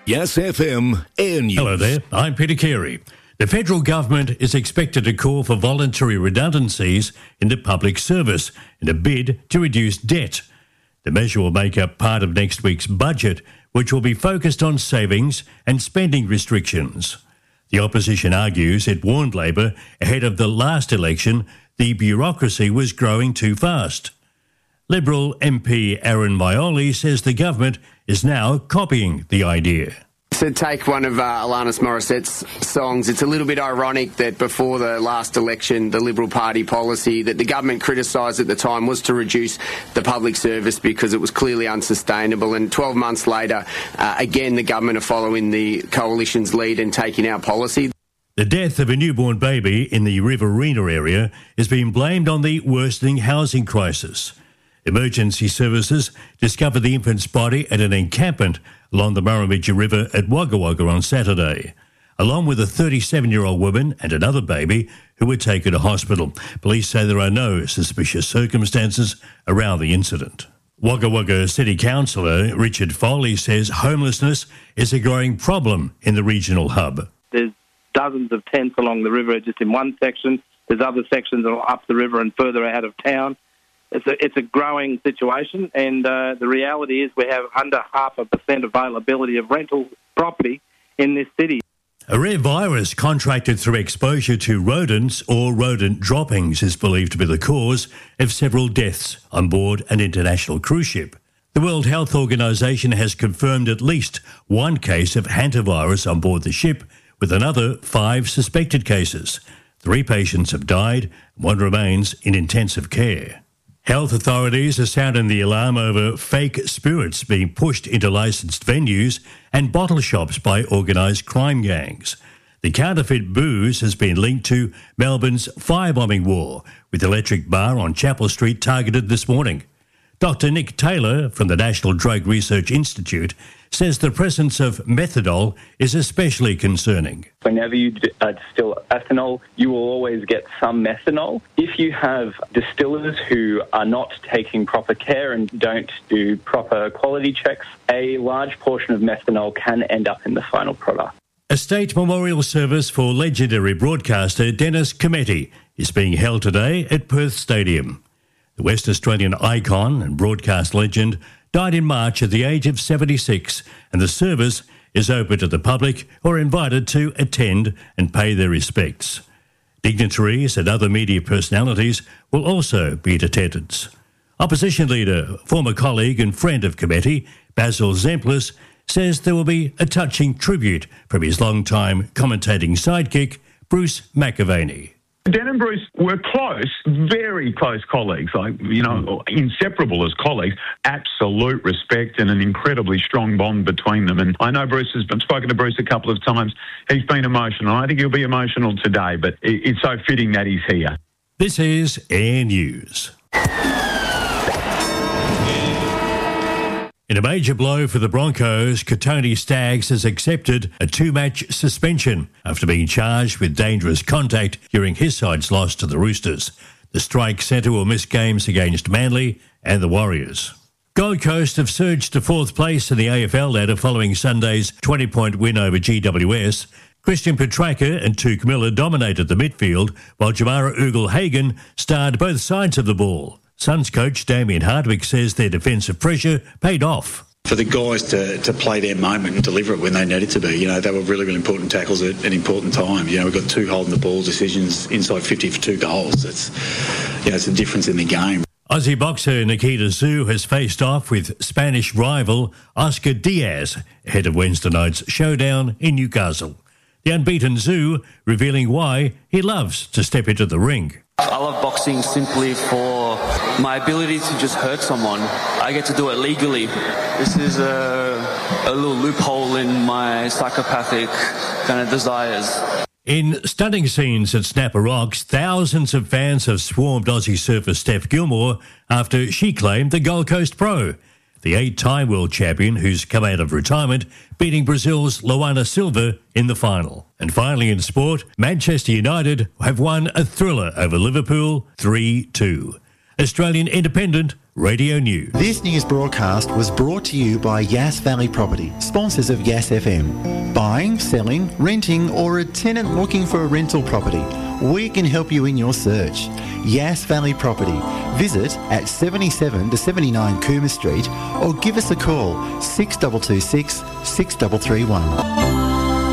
Yes FM Air News. Hello there, I'm Peter Carey. The federal government is expected to call for voluntary redundancies in the public service in a bid to reduce debt. The measure will make up part of next week's budget, which will be focused on savings and spending restrictions. The opposition argues it warned Labor ahead of the last election the bureaucracy was growing too fast. Liberal MP Aaron Maioli says the government is now copying the idea. To take one of Alanis Morissette's songs, it's a little bit ironic that before the last election, the Liberal Party policy that the government criticised at the time was to reduce the public service because it was clearly unsustainable. And 12 months later, again, the government are following the coalition's lead and taking our policy. The death of a newborn baby in the Riverina area is being blamed on the worsening housing crisis. Emergency services discovered the infant's body at an encampment along the Murrumbidgee River at Wagga Wagga on Saturday, along with a 37-year-old woman and another baby who were taken to hospital. Police say there are no suspicious circumstances around the incident. Wagga Wagga City Councillor Richard Foley says homelessness is a growing problem in the regional hub. There's dozens of tents along the river just in one section. There's other sections up the river and further out of town. It's a growing situation, and the reality is we have under 0.5% availability of rental property in this city. A rare virus contracted through exposure to rodents or rodent droppings is believed to be the cause of several deaths on board an international cruise ship. The World Health Organization has confirmed at least one case of hantavirus on board the ship, with another 5 suspected cases. 3 patients have died, and 1 remains in intensive care. Health authorities are sounding the alarm over fake spirits being pushed into licensed venues and bottle shops by organised crime gangs. The counterfeit booze has been linked to Melbourne's firebombing war, with Electric Bar on Chapel Street targeted this morning. Dr. Nick Taylor from the National Drug Research Institute says the presence of methadol is especially concerning. Whenever you distill ethanol, you will always get some methanol. If you have distillers who are not taking proper care and don't do proper quality checks, a large portion of methanol can end up in the final product. A state memorial service for legendary broadcaster Dennis Cometti is being held today at Perth Stadium. The West Australian icon and broadcast legend died in March at the age of 76, and the service is open to the public who are invited to attend and pay their respects. Dignitaries and other media personalities will also be in attendance. Opposition leader, former colleague and friend of Cometti, Basil Zemplis, says there will be a touching tribute from his long-time commentating sidekick, Bruce McAvaney. Dan and Bruce were close, very close colleagues, inseparable as colleagues. Absolute respect and an incredibly strong bond between them. And I know Bruce has spoken to Bruce a couple of times. He's been emotional. I think he'll be emotional today, but it's so fitting that he's here. This is Air News. In a major blow for the Broncos, Kotoni Staggs has accepted a 2-match suspension after being charged with dangerous contact during his side's loss to the Roosters. The strike centre will miss games against Manly and the Warriors. Gold Coast have surged to 4th place in the AFL ladder following Sunday's 20-point win over GWS. Christian Petracca and Tuke Miller dominated the midfield, while Jamara Ugle-Hagan starred both sides of the ball. Suns coach Damien Hardwick says their defensive pressure paid off. For the guys to play their moment and deliver it when they needed to be, they were really, really important tackles at an important time. We've got 2 holding the ball decisions inside 50 for 2 goals. It's a difference in the game. Aussie boxer Nikita Tszyu has faced off with Spanish rival Oscar Diaz ahead of Wednesday night's showdown in Newcastle. The unbeaten Tszyu revealing why he loves to step into the ring. I love boxing simply for my ability to just hurt someone. I get to do it legally. This is a little loophole in my psychopathic kind of desires. In stunning scenes at Snapper Rocks, thousands of fans have swarmed Aussie surfer Steph Gilmore after she claimed the Gold Coast Pro. The 8-time world champion, who's come out of retirement, beating Brazil's Luana Silva in the final. And finally in sport, Manchester United have won a thriller over Liverpool 3-2. Australian Independent Radio News. This news broadcast was brought to you by Yass Valley Property, sponsors of Yass FM. Buying, selling, renting, or a tenant looking for a rental property, we can help you in your search. Yass Valley Property. Visit at 77 to 79 Coomer Street or give us a call 6226 6331.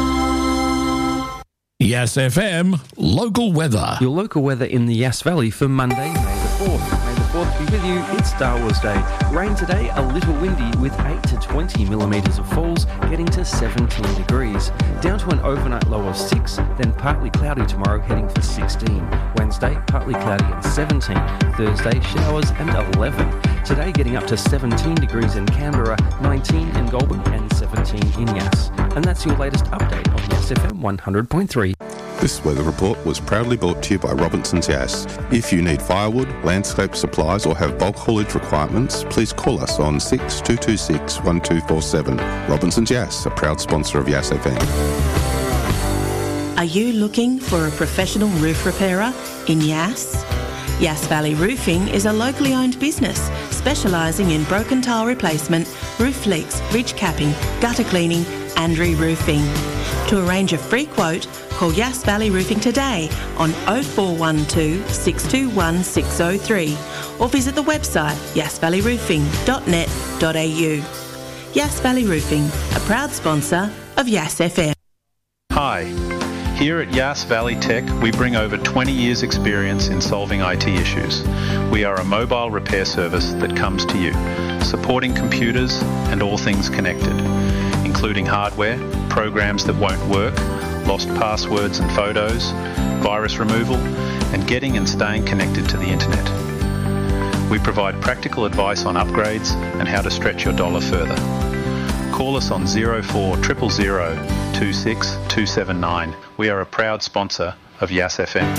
Yass FM local weather. Your local weather in the Yass Valley for Monday, May the 4th. May the 4th be with you. It's Star Wars Day. Rain today, a little windy with 8 to 20 millimetres of falls, getting to 17 degrees. Down to an overnight low of 6, then partly cloudy tomorrow, heading for 16. Wednesday, partly cloudy and 17. Thursday, showers and 11. Today, getting up to 17 degrees in Canberra, 19 in Goulburn and 17 in Yass. And that's your latest update on Yass FM 100.3. This weather report was proudly brought to you by Robinson's Yass. If you need firewood, landscape supplies or have bulk haulage requirements, please call us on 6226 1247. Robinson's Yass, a proud sponsor of Yass FM. Are you looking for a professional roof repairer in Yass? Yass Valley Roofing is a locally owned business specialising in broken tile replacement, roof leaks, ridge capping, gutter cleaning and re-roofing. To arrange a free quote, call Yass Valley Roofing today on 0412 621 603 or visit the website yassvalleyroofing.net.au. Yass Valley Roofing, a proud sponsor of Yass FM. Hi. Here at Yass Valley Tech, we bring over 20 years' experience in solving IT issues. We are a mobile repair service that comes to you, supporting computers and all things connected, including hardware, programs that won't work, lost passwords and photos, virus removal, and getting and staying connected to the internet. We provide practical advice on upgrades and how to stretch your dollar further. Call us on 0400 26279. We are a proud sponsor of Yass FM.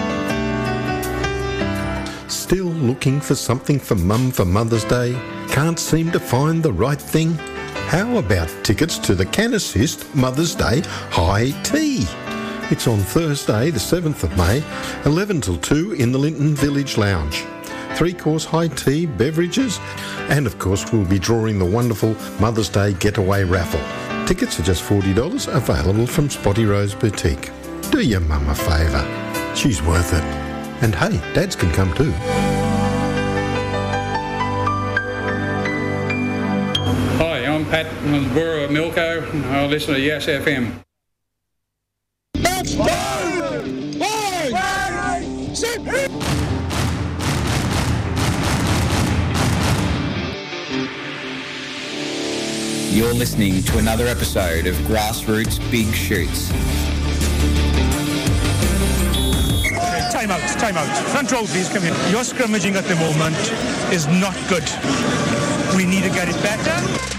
Still looking for something for Mum for Mother's Day? Can't seem to find the right thing? How about tickets to the Can Assist Mother's Day High Tea? It's on Thursday, the 7th of May, 11 till 2 in the Linton Village Lounge. 3-course high tea, beverages, and of course we'll be drawing the wonderful Mother's Day Getaway Raffle. Tickets are just $40, available from Spotty Rose Boutique. Do your mum a favour. She's worth it. And hey, dads can come too. Hi, I'm Pat from the Borough of Milko, and I listen to Yass FM. You're listening to another episode of Grassroots Big Shoots. Time out. Front row, please, come here. Your scrimmaging at the moment is not good. We need to get it better.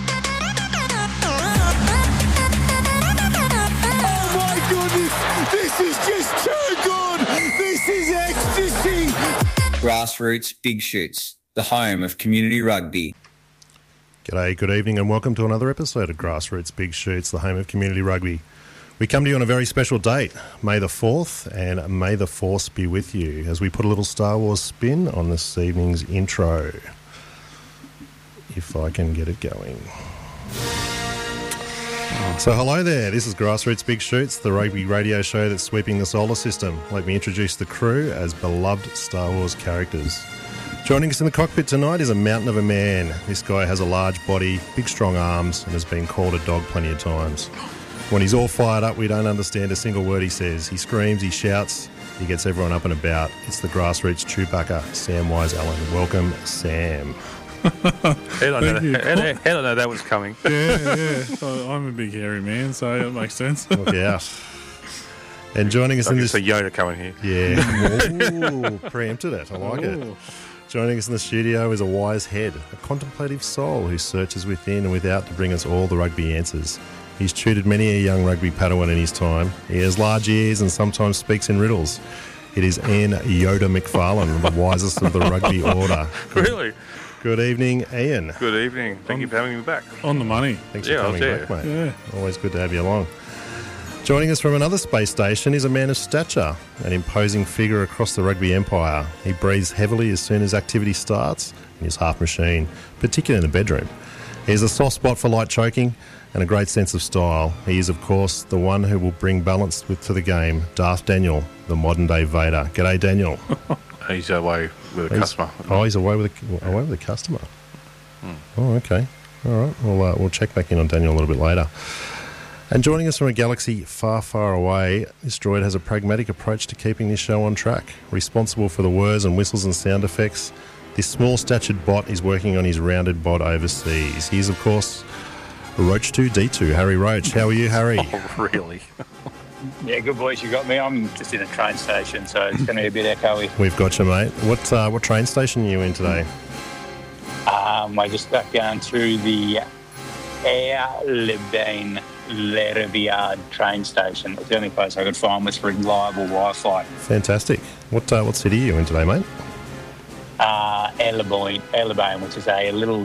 Oh my goodness, this is just too good. This is ecstasy. Grassroots Big Shoots, the home of community rugby. G'day, good evening and welcome to another episode of Grassroots Big Shoots, the home of community rugby. We come to you on a very special date, May the 4th, and may the Force be with you as we put a little Star Wars spin on this evening's intro. If I can get it going. So hello there, this is Grassroots Big Shoots, the rugby radio show that's sweeping the solar system. Let me introduce the crew as beloved Star Wars characters. Joining us in the cockpit tonight is a mountain of a man. This guy has a large body, big strong arms, and has been called a dog plenty of times. When he's all fired up, we don't understand a single word he says. He screams, he shouts, he gets everyone up and about. It's the Grassroots Chewbacca, Sam Wise-Allen. Welcome, Sam. How did I know that was coming? Yeah. I'm a big hairy man, so that makes sense. Look out. And joining us in this... a Yoda coming here. Yeah. Ooh, preempted it. I like it. Joining us in the studio is a wise head, a contemplative soul who searches within and without to bring us all the rugby answers. He's tutored many a young rugby Padawan in his time. He has large ears and sometimes speaks in riddles. It is Ian Yoda McFarlane, the wisest of the rugby order. Really? Good evening, Ian. Good evening. Thank you for having me back. On the money. Thanks for coming back, mate. Yeah. Always good to have you along. Joining us from another space station is a man of stature, an imposing figure across the rugby empire. He breathes heavily as soon as activity starts in his half machine, particularly in the bedroom. He has a soft spot for light choking and a great sense of style. He is, of course, the one who will bring balance to the game, Darth Daniel, the modern-day Vader. G'day, Daniel. He's away with a customer. Oh, he's away with a customer. Oh, okay. All right. We'll check back in on Daniel a little bit later. And joining us from a galaxy far, far away, this droid has a pragmatic approach to keeping this show on track. Responsible for the whirs and whistles and sound effects, this small-statured bot is working on his rounded bod overseas. He is, of course, Roach2D2, Harry Roach. How are you, Harry? Oh, really? Yeah, good boys, you got me. I'm just in a train station, so it's going to be a bit echoey. We've got you, mate. What train station are you in today? I just got going through the Air Liban Le Rivière train station. It's the only place I could find with reliable Wi-Fi. Fantastic. What city are you in today, mate? Air Liban, which is a little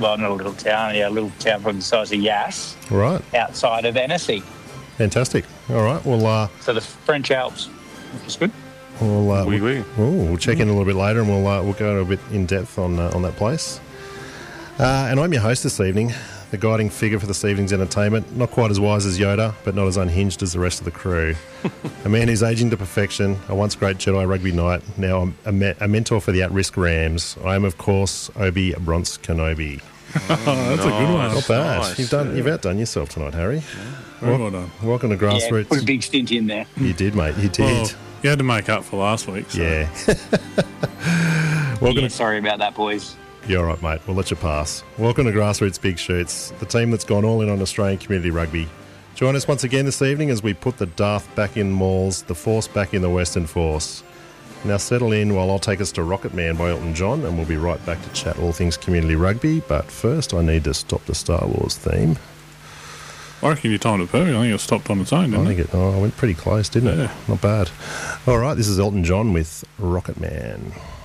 town from the size of Yass. Right. Outside of Annecy. Fantastic. All right. Well, so the French Alps, which is good. We'll check in a little bit later, and we'll go a bit in depth on that place. And I'm your host this evening, the guiding figure for this evening's entertainment. Not quite as wise as Yoda, but not as unhinged as the rest of the crew. A man who's aging to perfection, a once great Jedi rugby knight, now a mentor for the at-risk Rams. I am, of course, Obi Bronce Kenobi. That's a good one. Not bad. Nice. You've outdone yourself tonight, Harry. Very well done. Welcome to Grassroots. Yeah, put a big stint in there. You did, mate. You did. Well, you had to make up for last week. So. Yeah. Sorry about that, boys. You're all right, mate. We'll let you pass. Welcome to Grassroots Big Shoots, the team that's gone all in on Australian community rugby. Join us once again this evening as we put the Darth back in Mauls, the Force back in the Western Force. Now settle in while I'll take us to Rocket Man by Elton John, and we'll be right back to chat all things community rugby. But first, I need to stop the Star Wars theme. I reckon you timed it perfect. I think it stopped on its own, didn't it? I went pretty close, didn't it? Yeah. Not bad. All right, this is Elton John with Rocket Man.